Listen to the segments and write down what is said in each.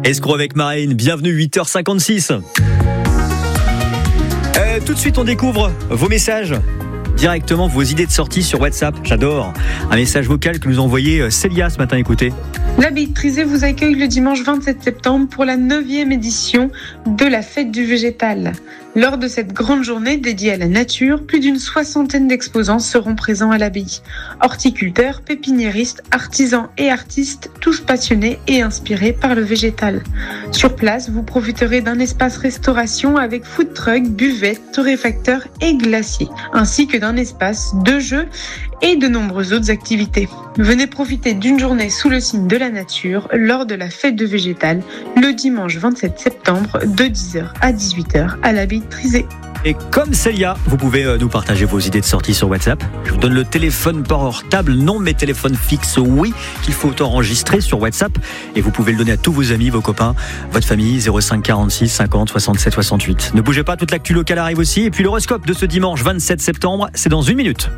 Escroc avec Marine, bienvenue 8h56. Tout de suite on découvre vos messages. Directement vos idées de sortie sur WhatsApp, j'adore. Un message vocal que nous a envoyé Célia ce matin, écoutez. L'abbaye de Trizé vous accueille le dimanche 27 septembre pour la 9e édition de la fête du végétal. Lors de cette grande journée dédiée à la nature, plus d'une 60aine d'exposants seront présents à l'abbaye. Horticulteurs, pépiniéristes, artisans et artistes, tous passionnés et inspirés par le végétal. Sur place, vous profiterez d'un espace restauration avec food truck, buvette, torréfacteur et glacier, ainsi que d'un espace de jeux et de nombreuses autres activités. Venez profiter d'une journée sous le signe de la nature lors de la fête de végétal le dimanche 27 septembre de 10h à 18h à l'abbaye de Trizé. Et comme Célia, vous pouvez nous partager vos idées de sortie sur WhatsApp. Je vous donne le téléphone portable, non mais téléphone fixe, oui, qu'il faut enregistrer sur WhatsApp. Et vous pouvez le donner à tous vos amis, vos copains, votre famille, 05 46 50 67 68. Ne bougez pas, toute l'actu locale arrive aussi. Et puis l'horoscope de ce dimanche 27 septembre, c'est dans 1 minute.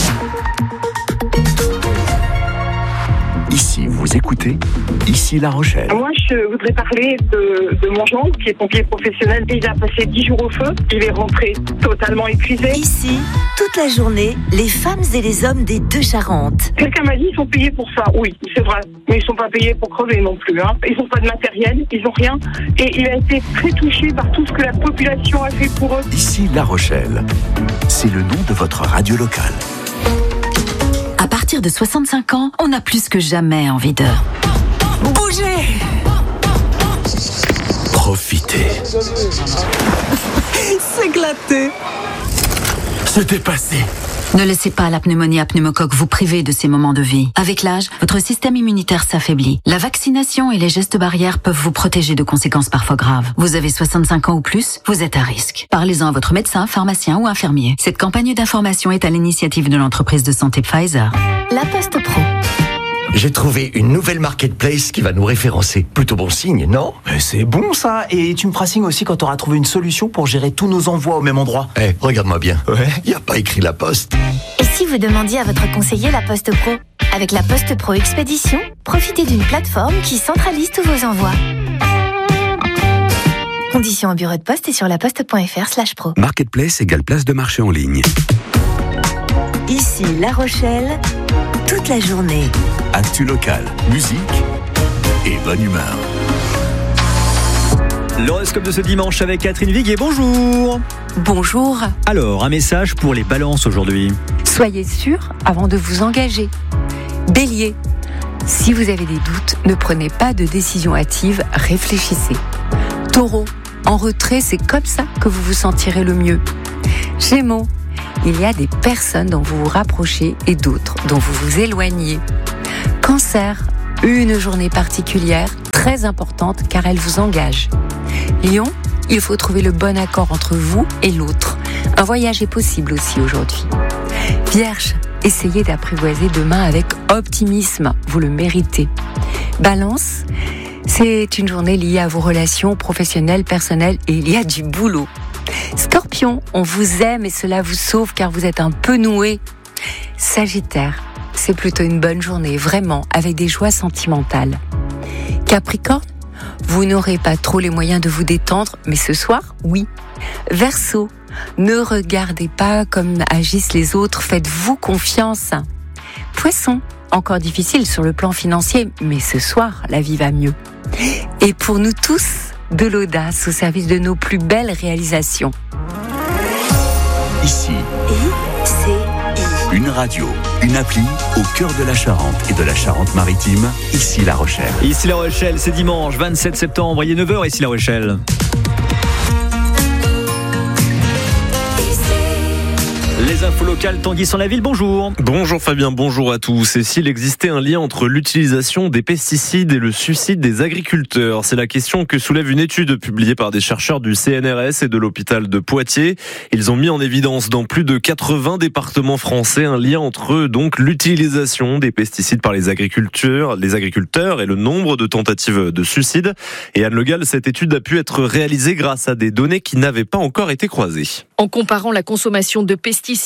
Ici, vous écoutez, ici La Rochelle. Moi, je voudrais parler de mon gendre, qui est pompier professionnel. Il a passé 10 jours au feu. Il est rentré totalement épuisé. Ici, toute la journée, les femmes et les hommes des deux Charentes. Quelqu'un m'a dit qu'ils sont payés pour ça. Oui, c'est vrai. Mais ils sont pas payés pour crever non plus. Ils n'ont pas de matériel, ils n'ont rien. Et il a été très touché par tout ce que la population a fait pour eux. Ici La Rochelle. C'est le nom de votre radio locale. À partir de 65 ans, on a plus que jamais envie de bouger, Profitez. s'éclater, Se dépasser. Ne laissez pas la pneumonie à pneumocoque vous priver de ces moments de vie. Avec l'âge, votre système immunitaire s'affaiblit. La vaccination et les gestes barrières peuvent vous protéger de conséquences parfois graves. Vous avez 65 ans ou plus, vous êtes à risque. Parlez-en à votre médecin, pharmacien ou infirmier. Cette campagne d'information est à l'initiative de l'entreprise de santé Pfizer. La Poste Pro. J'ai trouvé une nouvelle marketplace qui va nous référencer. Plutôt bon signe, non ? C'est bon ça. Et tu me feras signe aussi quand tu auras trouvé une solution pour gérer tous nos envois au même endroit. Regarde-moi bien. Ouais. Y a pas écrit La Poste. Et si vous demandiez à votre conseiller La Poste Pro ? Avec la Poste Pro Expédition, profitez d'une plateforme qui centralise tous vos envois. Conditions en bureau de poste et sur laposte.fr/pro. Marketplace égale place de marché en ligne. Ici La Rochelle, toute la journée. Actu locale, musique et bonne humeur. L'horoscope de ce dimanche avec Catherine Viguier, bonjour. Bonjour. Alors, un message pour les balances aujourd'hui. Soyez sûr avant de vous engager. Bélier. Si vous avez des doutes, ne prenez pas de décision hâtive, réfléchissez. Taureau. En retrait, c'est comme ça que vous vous sentirez le mieux. Gémeaux. Il y a des personnes dont vous vous rapprochez et d'autres dont vous vous éloignez. Cancer. Une journée particulière, très importante car elle vous engage. Lion. Il faut trouver le bon accord entre vous et l'autre. Un voyage est possible aussi aujourd'hui. Vierge. Essayez d'apprivoiser demain avec optimisme, vous le méritez. Balance. C'est une journée liée à vos relations professionnelles, personnelles et il y a du boulot. Scorpion, on vous aime et cela vous sauve car vous êtes un peu noué. Sagittaire, c'est plutôt une bonne journée, vraiment, avec des joies sentimentales. Capricorne, vous n'aurez pas trop les moyens de vous détendre, mais ce soir, oui. Verseau, ne regardez pas comme agissent les autres, faites-vous confiance. Poisson, encore difficile sur le plan financier, mais ce soir, la vie va mieux. Et pour nous tous, de l'audace au service de nos plus belles réalisations. Ici, une radio, une appli au cœur de la Charente et de la Charente-Maritime. Ici La Rochelle. Ici La Rochelle, c'est dimanche 27 septembre, il est 9h ici La Rochelle. Les infos locales, Tanguy sur la ville, bonjour. Bonjour Fabien, bonjour à tous. Et s'il existait un lien entre l'utilisation des pesticides et le suicide des agriculteurs, c'est la question que soulève une étude publiée par des chercheurs du CNRS et de l'hôpital de Poitiers. Ils ont mis en évidence dans plus de 80 départements français un lien entre donc l'utilisation des pesticides par les agriculteurs et le nombre de tentatives de suicide. Et Anne Le Gall, cette étude a pu être réalisée grâce à des données qui n'avaient pas encore été croisées. En comparant la consommation de pesticides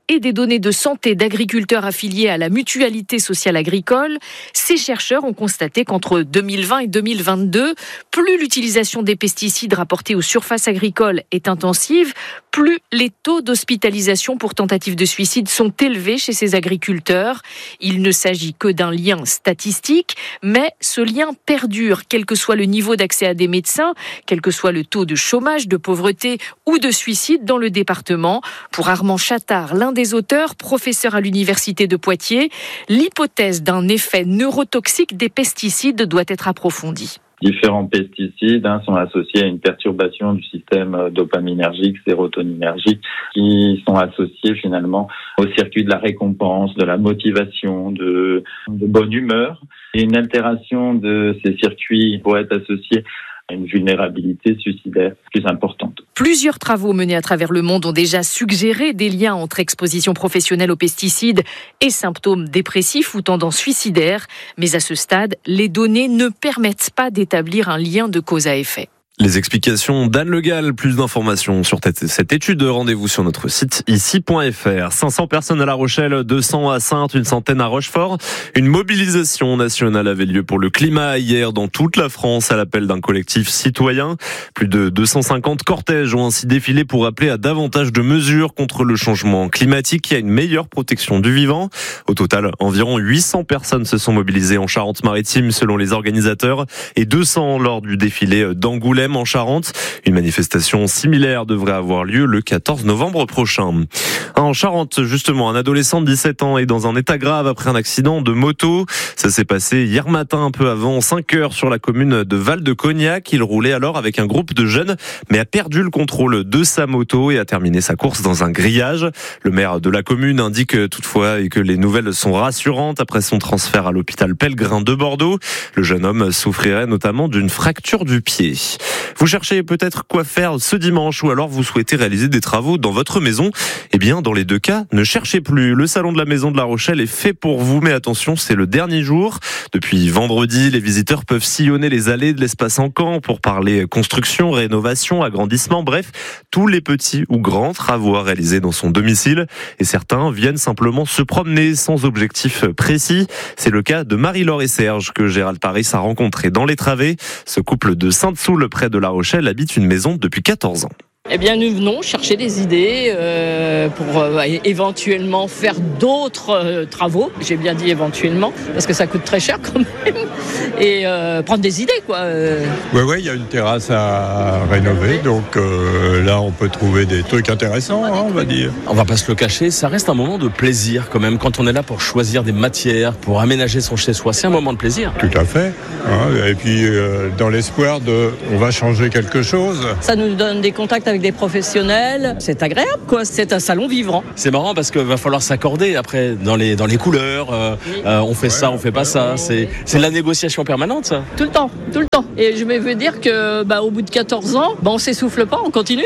et des données de santé d'agriculteurs affiliés à la Mutualité sociale agricole, ces chercheurs ont constaté qu'entre 2020 et 2022, plus l'utilisation des pesticides rapportés aux surfaces agricoles est intensive, plus les taux d'hospitalisation pour tentative de suicide sont élevés chez ces agriculteurs. Il ne s'agit que d'un lien statistique, mais ce lien perdure, quel que soit le niveau d'accès à des médecins, quel que soit le taux de chômage, de pauvreté ou de suicide dans le département. Pour Armand Chattard, l'un des auteurs, professeur à l'université de Poitiers, l'hypothèse d'un effet neurotoxique des pesticides doit être approfondie. Différents pesticides sont associés à une perturbation du système dopaminergique, sérotoninergique, qui sont associés finalement au circuit de la récompense, de la motivation, de bonne humeur. Et une altération de ces circuits pourrait être associée à une vulnérabilité suicidaire plus importante. Plusieurs travaux menés à travers le monde ont déjà suggéré des liens entre exposition professionnelle aux pesticides et symptômes dépressifs ou tendances suicidaires. Mais à ce stade, les données ne permettent pas d'établir un lien de cause à effet. Les explications d'Anne Le Gall. Plus d'informations sur cette étude, rendez-vous sur notre site ici.fr. 500 personnes à La Rochelle, 200 à Saintes, une centaine à Rochefort. Une mobilisation nationale avait lieu pour le climat hier dans toute la France à l'appel d'un collectif citoyen. Plus de 250 cortèges ont ainsi défilé pour appeler à davantage de mesures contre le changement climatique et à une meilleure protection du vivant. Au total, environ 800 personnes se sont mobilisées en Charente-Maritime selon les organisateurs et 200 lors du défilé d'Angoulême en Charente. Une manifestation similaire devrait avoir lieu le 14 novembre prochain. En Charente, justement, un adolescent de 17 ans est dans un état grave après un accident de moto. Ça s'est passé hier matin, un peu avant 5 heures, sur la commune de Val-de-Cognac. Il roulait alors avec un groupe de jeunes, mais a perdu le contrôle de sa moto et a terminé sa course dans un grillage. Le maire de la commune indique toutefois que les nouvelles sont rassurantes après son transfert à l'hôpital Pellegrin de Bordeaux. Le jeune homme souffrirait notamment d'une fracture du pied. Vous cherchez peut-être quoi faire ce dimanche ou alors vous souhaitez réaliser des travaux dans votre maison. Eh bien, dans les deux cas, ne cherchez plus. Le salon de la maison de La Rochelle est fait pour vous, mais attention, c'est le dernier jour. Depuis vendredi, les visiteurs peuvent sillonner les allées de l'espace Encan pour parler construction, rénovation, agrandissement, bref, tous les petits ou grands travaux à réaliser dans son domicile. Et certains viennent simplement se promener sans objectif précis. C'est le cas de Marie-Laure et Serge que Gérald Paris a rencontré dans les Travées. Ce couple de Sainte-Soule près de La Rochelle habite une maison depuis 14 ans. Eh bien, nous venons chercher des idées pour éventuellement faire d'autres travaux. J'ai bien dit éventuellement, parce que ça coûte très cher quand même. Et prendre des idées, quoi. Oui, il y a une terrasse à rénover, donc là, on peut trouver des trucs intéressants, on va dire. On va pas se le cacher, ça reste un moment de plaisir quand même. Quand on est là pour choisir des matières, pour aménager son chez-soi, c'est un moment de plaisir. Tout à fait. Et puis, dans l'espoir on va changer quelque chose. Ça nous donne des contacts avec des professionnels, c'est agréable quoi, c'est un salon vivant. C'est marrant parce qu'il va falloir s'accorder après dans les couleurs, on fait ça, on fait pas ça, c'est la négociation permanente ça. Tout le temps. Et je vais vous dire que au bout de 14 ans, on s'essouffle pas, on continue.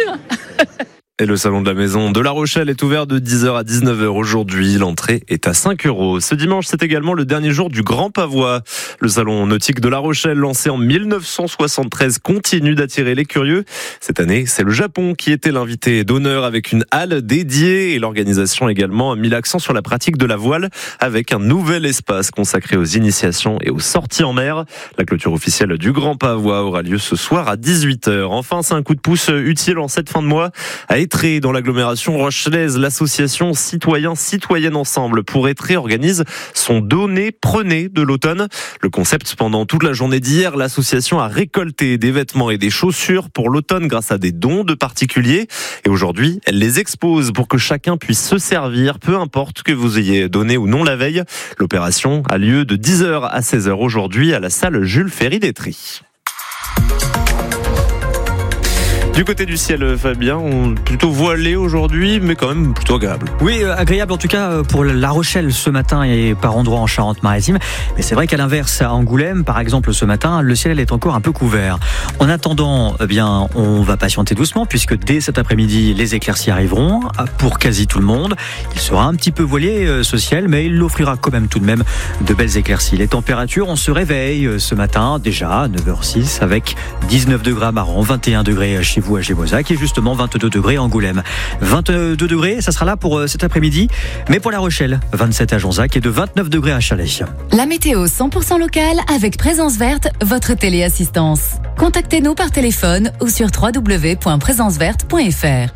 Et le salon de la maison de La Rochelle est ouvert de 10h à 19h aujourd'hui. L'entrée est à 5 €. Ce dimanche, c'est également le dernier jour du Grand Pavois. Le salon nautique de La Rochelle, lancé en 1973, continue d'attirer les curieux. Cette année, c'est le Japon qui était l'invité d'honneur avec une halle dédiée. Et l'organisation également a mis l'accent sur la pratique de la voile avec un nouvel espace consacré aux initiations et aux sorties en mer. La clôture officielle du Grand Pavois aura lieu ce soir à 18h. Enfin, c'est un coup de pouce utile en cette fin de mois. À Étré, dans l'agglomération rochelaise, l'association Citoyens-Citoyennes Ensemble pour Étré organise son Donnez-Prenez de l'automne. Le concept, pendant toute la journée d'hier, l'association a récolté des vêtements et des chaussures pour l'automne grâce à des dons de particuliers. Et aujourd'hui, elle les expose pour que chacun puisse se servir, peu importe que vous ayez donné ou non la veille. L'opération a lieu de 10h à 16h aujourd'hui à la salle Jules Ferry d'Étré. Du côté du ciel, Fabien, plutôt voilé aujourd'hui, mais quand même plutôt agréable. Oui, agréable en tout cas pour La Rochelle ce matin et par endroits en Charente-Maritime. Mais c'est vrai qu'à l'inverse, à Angoulême, par exemple, ce matin, le ciel est encore un peu couvert. En attendant, on va patienter doucement puisque dès cet après-midi, les éclaircies arriveront pour quasi tout le monde. Il sera un petit peu voilé ce ciel, mais il offrira quand même tout de même de belles éclaircies. Les températures, on se réveille ce matin déjà à 9h06 avec 19 degrés à Maran, 21 degrés à Chivray, vous à Gémozac et justement 22 degrés à Angoulême. 22 degrés, ça sera là pour cet après-midi, mais pour La Rochelle, 27 à Jonzac et de 29 degrés à Chalais. La météo 100% locale avec Présence Verte, votre téléassistance. Contactez-nous par téléphone ou sur www.présenceverte.fr.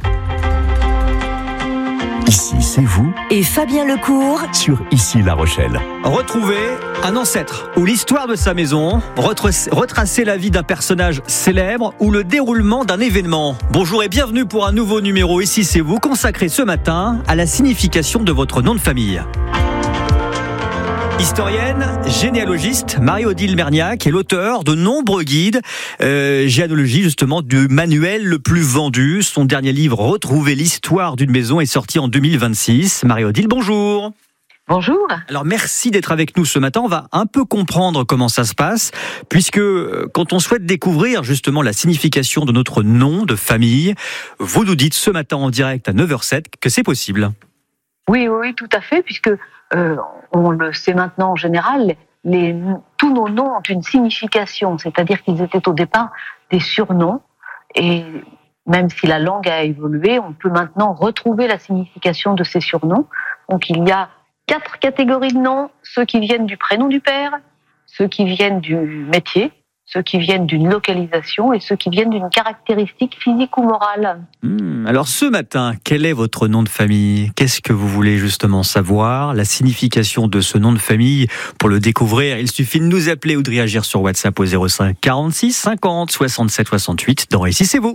Ici, c'est vous Et Fabien Lecourt sur Ici La Rochelle. Retrouver un ancêtre ou l'histoire de sa maison, retracer la vie d'un personnage célèbre ou le déroulement d'un événement. Bonjour et bienvenue pour un nouveau numéro Ici, c'est vous, consacré ce matin à la signification de votre nom de famille. Historienne, généalogiste, Marie-Odile Merniac est l'auteur de nombreux guides, généalogie justement du manuel le plus vendu. Son dernier livre, Retrouver l'histoire d'une maison, est sorti en 2026. Marie-Odile, bonjour. Bonjour. Alors merci d'être avec nous ce matin. On va un peu comprendre comment ça se passe, puisque quand on souhaite découvrir justement la signification de notre nom de famille, vous nous dites ce matin en direct à 9h07 que c'est possible. Oui, tout à fait, puisque on le sait maintenant en général, tous nos noms ont une signification, c'est-à-dire qu'ils étaient au départ des surnoms, et même si la langue a évolué, on peut maintenant retrouver la signification de ces surnoms. Donc il y a 4 catégories de noms, ceux qui viennent du prénom du père, ceux qui viennent du métier, ceux qui viennent d'une localisation et ceux qui viennent d'une caractéristique physique ou morale. Alors ce matin, quel est votre nom de famille ? Qu'est-ce que vous voulez justement savoir ? La signification de ce nom de famille, pour le découvrir, il suffit de nous appeler ou de réagir sur WhatsApp au 05 46 50 67 68. Dans Ici, c'est vous.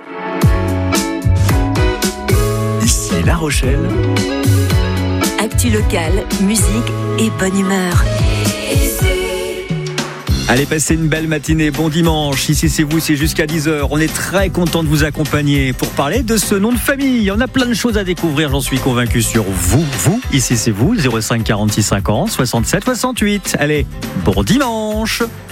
Ici La Rochelle. Actu locale, musique et bonne humeur. Allez, passez une belle matinée, bon dimanche. Ici, c'est vous, c'est jusqu'à 10h. On est très content de vous accompagner pour parler de ce nom de famille. On a plein de choses à découvrir, j'en suis convaincu, sur vous. Ici, c'est vous, 05 46 50 67 68. Allez, bon dimanche.